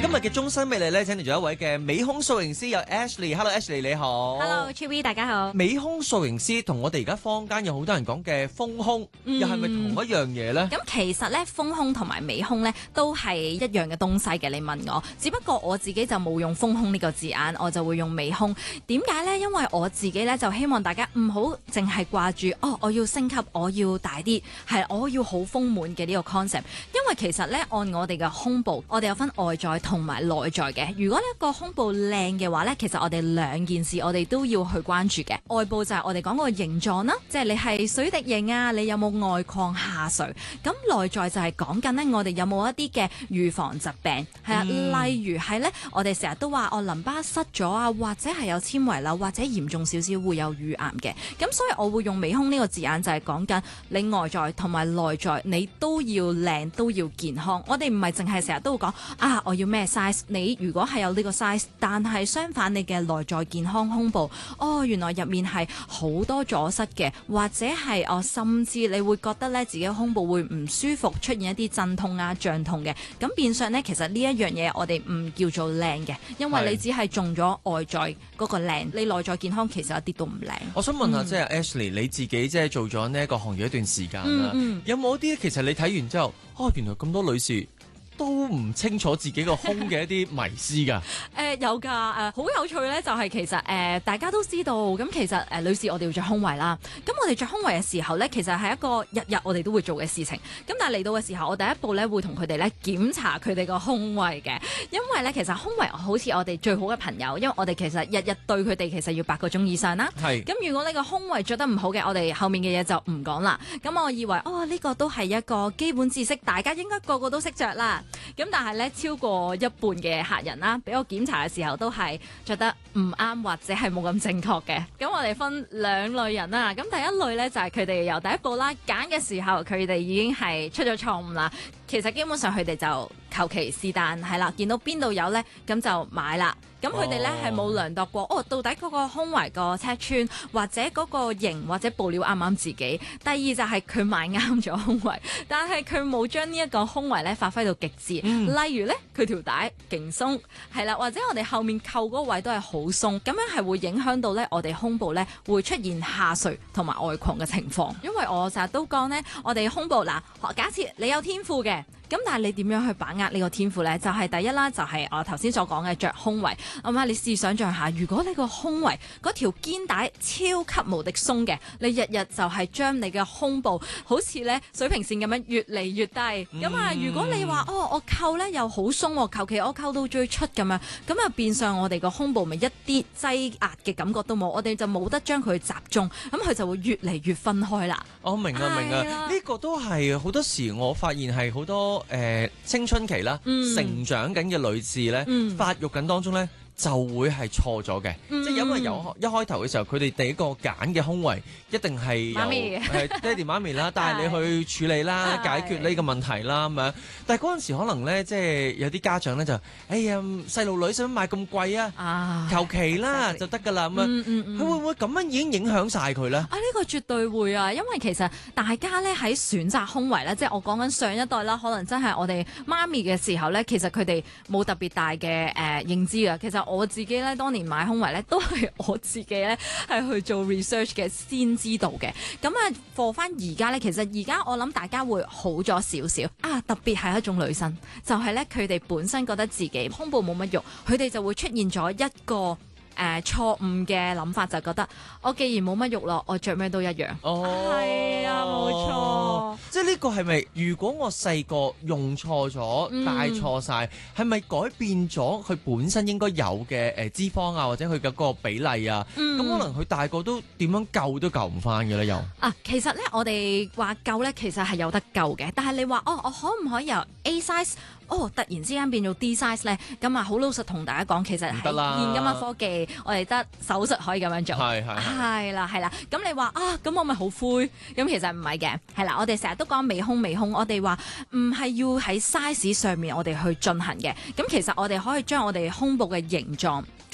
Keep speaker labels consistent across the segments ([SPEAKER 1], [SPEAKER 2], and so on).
[SPEAKER 1] 今日嘅終身美麗咧，請嚟咗一位嘅美胸塑形師，有 Ashley。Hello Ashley，你好。
[SPEAKER 2] Hello Chiwi， 大家好。
[SPEAKER 1] 美胸塑形師同我哋而家坊間有好多人講嘅豐胸，又係咪同一樣嘢咧？
[SPEAKER 2] 咁其實咧，豐胸同埋美胸咧都係一樣嘅東西嘅。你問我，只不過我自己就冇用豐胸呢個字眼，我就會用美胸。點解咧？因為我自己咧就希望大家唔好淨係掛住我要升級，我要大啲，係我要好豐滿嘅呢個 concept。因為其實咧，按我哋嘅胸部，我哋有分外在同埋內在嘅。如果呢個胸部靚嘅話咧，其實我哋兩件事我哋都要去關注嘅。外部就係我哋講個形狀啦，即係你係水滴型啊，你有冇外擴下垂？咁內在就係講緊咧，我哋有冇一啲嘅預防疾病係啊，例如係咧，我哋成日都話淋巴塞咗啊，或者係有纖維瘤，或者嚴重少少會有乳癌嘅。咁所以我會用美胸呢個字眼，就係講緊你外在同埋內在你都要靚，都要健康。我哋唔係淨係成日都會講我要咩 size。你如果係有呢個 size， 但係相反你嘅內在健康胸部，原來入面係好多阻塞嘅，或者係甚至你會覺得咧自己胸部會唔舒服，出現一啲陣痛啊、脹痛嘅。咁變相咧，其實呢一樣嘢我哋唔叫做靚嘅，因為你只係中咗外在嗰個靚，你內在健康其實一啲都唔靚。
[SPEAKER 1] 我想問下，即係 Ashley，你自己即係做咗呢一個行業一段時間啦，有冇啲其實你睇完之後，原來咁多女士都唔清楚自己個胸嘅一啲迷思㗎？
[SPEAKER 2] 有㗎，好有趣咧，就係其實大家都知道，咁其實女士我哋要着胸圍啦。咁我哋着胸圍嘅時候咧，其實係一個日日我哋都會做嘅事情。咁但係嚟到嘅時候，我第一步咧會同佢哋咧檢查佢哋個胸圍嘅，因為咧其實胸圍好似我哋最好嘅朋友，因為我哋其實日日對佢哋其實要8個鐘以上啦。係。咁如果呢個胸圍着得唔好嘅，我哋後面嘅嘢就唔講啦。咁我以為呢個都係一個基本知識，大家應該個個都識着啦。咁但係咧，超過一半嘅客人啦，俾我檢查嘅時候都係着得唔啱或者係冇咁正確嘅。咁我哋分兩類人啦。咁第一類咧就係佢哋由第一步啦，揀嘅時候佢哋已經係出咗錯誤啦。其實基本上佢哋就求其是但係啦，見到邊度有咧，咁就買啦。咁佢哋咧係冇量度過，到底嗰個胸圍個尺寸或者嗰個型或者布料啱唔啱自己。第二就係佢買啱咗胸圍，但係佢冇將呢一個胸圍咧發揮到極致。例如咧，佢條帶勁鬆，係啦，或者我哋後面扣嗰位都係好鬆，咁樣係會影響到咧我哋胸部咧會出現下垂同埋外擴嘅情況。因為我成日都講咧，我哋胸部假設你有天賦嘅。咁但係你點樣去把握呢個天賦呢？就係第一啦，就係我頭先所講嘅着胸圍。你試想像下，如果你個胸圍嗰條肩帶超級無敵鬆嘅，你日日就係將你嘅胸部好似咧水平線咁樣越嚟越低。如果你話我扣咧又好鬆，求其我扣到最出咁樣，咁啊變相我哋個胸部咪一啲擠壓嘅感覺都冇，我哋就冇得將佢集中，咁佢就會越嚟越分開啦。
[SPEAKER 1] 我明啊，呢個都係好多時我發現係好多青春期啦，成長緊嘅女士咧，發育緊當中咧，就會係錯咗嘅，即係因為一開頭嘅時候，佢哋第一個揀嘅胸圍一定係由爹哋媽咪啦，帶你去處理啦，解決呢個問題啦咁樣。但係嗰陣時可能咧，即係有啲家長咧就，細路女想買咁貴啊，求其啦就得㗎啦咁樣。佢會唔會咁樣已經影響晒佢咧？呢
[SPEAKER 2] 個絕對會啊，因為其實大家咧喺選擇胸圍咧，即係我講緊上一代啦，可能真係我哋媽咪嘅時候咧，其實佢哋冇特別大嘅認知啊。其實我自己咧，當年買胸圍咧，都係我自己咧係去做 research 嘅先知道嘅。咁貨翻而家咧，其實而家我諗大家會好咗少少啊，特別係一種女生，就係咧佢哋本身覺得自己胸部冇乜肉，佢哋就會出現咗一個錯誤嘅諗法，就覺得我既然冇乜肉咯，我着咩都一樣。係啊，冇錯。
[SPEAKER 1] 即係呢個係咪？如果我細個用錯咗，帶錯晒，係咪改變咗佢本身應該有嘅脂肪啊，或者佢嘅嗰個比例啊？咁可能佢大個都點樣救都救唔翻嘅咧？又
[SPEAKER 2] 其實咧，我哋話救咧，其實係有得救嘅。但係你話我可唔可以由 A size？突然之間變做 D size 咧，咁好老實同大家講，其實喺現今嘅科技，我哋得手術可以咁樣做。係啦。咁你話咁我咪好灰？咁其實唔係嘅，係啦，我哋成日都講美胸，我哋話唔係要喺 size 上面我哋去進行嘅。咁其實我哋可以將我哋胸部嘅形狀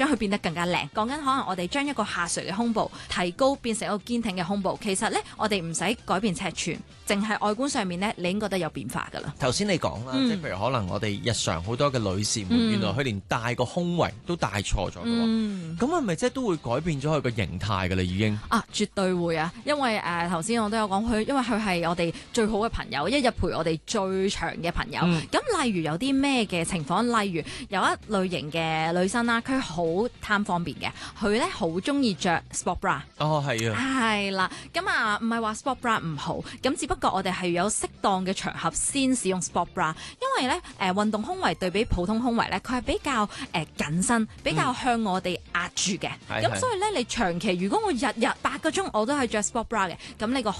[SPEAKER 2] 將佢變得更加靚。講緊可能我哋將一個下垂嘅胸部提高變成一個堅挺嘅胸部，其實咧我哋唔使改變尺寸，淨係外觀上面咧，你已經覺得有變化噶啦。
[SPEAKER 1] 頭先你講啦，即係譬如可能我哋日常好多嘅女士們，原來佢連戴個胸圍都戴錯咗嘅喎，咁係咪即係都會改變咗佢個形態嘅啦？已經
[SPEAKER 2] 啊，絕對會啊！因為頭先我都有講佢，因為佢係我哋最好嘅朋友，一日陪我哋最長嘅朋友。咁例如有啲咩嘅情況？例如有一類型嘅女生啦，佢好貪方便嘅，佢咧好中意着 sport bra。
[SPEAKER 1] 哦，係啊，
[SPEAKER 2] 係啦，咁啊唔係話 sport bra 唔好，咁只不過我哋係有適當嘅場合先使用 sport bra，因為咧運動胸圍對比普通胸圍咧，佢係比較緊身，比較向我哋壓住嘅。咁所以咧，你長期如果我日日8個鐘我都係着 sport bra 嘅，咁你個